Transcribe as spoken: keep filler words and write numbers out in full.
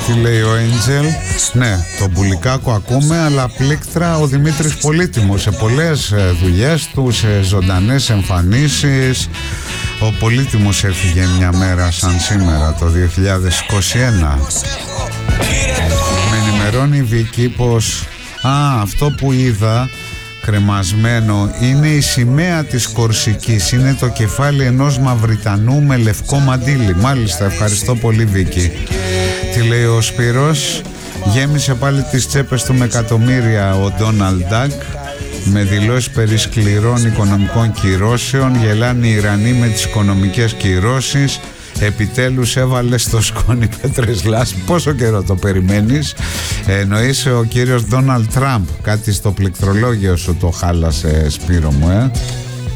Τι λέει ο Έντζελ? Ναι, τον Μπουλικάκο ακούμε, αλλά πλήκτρα ο Δημήτρης Πολύτιμος σε πολλές δουλειές του, σε ζωντανές εμφανίσεις. Ο Πολύτιμος έφυγε μια μέρα σαν σήμερα το δύο χιλιάδες είκοσι ένα. Με ενημερώνει η Βίκη πως α, αυτό που είδα κρεμασμένο είναι η σημαία της Κορσικής, είναι το κεφάλι ενός Μαυριτανού με λευκό μαντίλι. Μάλιστα, ευχαριστώ πολύ Βίκη. Τι λέει ο Σπύρος? Γέμισε πάλι τις τσέπες του με εκατομμύρια ο Ντόναλντ Ντακ, με δηλώσεις περί σκληρών οικονομικών κυρώσεων. Γελάνε οι Ιρανοί με τις οικονομικές κυρώσεις. Επιτέλους έβαλε στο σκόνη πέτρες λάσπη. Πόσο καιρό το περιμένεις? Εννοείς ο κύριος Ντόναλντ Τραμπ? Κάτι στο πληκτρολόγιο σου το χάλασε, Σπύρο μου, ε?